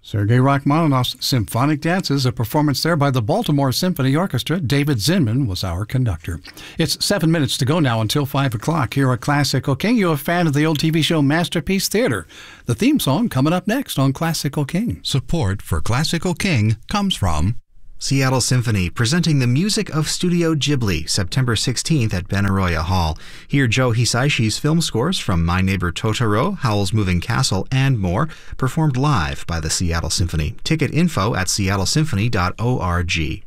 Sergei Rachmaninoff's Symphonic Dances, a performance there by the Baltimore Symphony Orchestra. David Zinman was our conductor. It's 7 minutes to go now until 5 o'clock here at Classical King. You're a fan of the old TV show Masterpiece Theater. The theme song coming up next on Classical King. Support for Classical King comes from Seattle Symphony, presenting the music of Studio Ghibli, September 16th at Benaroya Hall. Hear Joe Hisaishi's film scores from My Neighbor Totoro, Howl's Moving Castle, and more, performed live by the Seattle Symphony. Ticket info at seattlesymphony.org.